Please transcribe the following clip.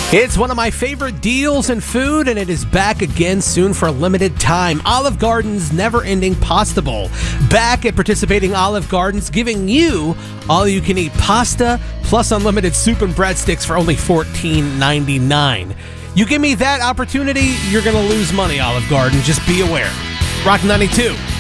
It's one of my favorite deals in food, and it is back again soon for a limited time. Olive Garden's never-ending pasta bowl. Back at participating Olive Gardens, giving you all-you-can-eat pasta plus unlimited soup and breadsticks for only $14.99. You give me that opportunity, you're going to lose money, Olive Garden. Just be aware. Rock 92.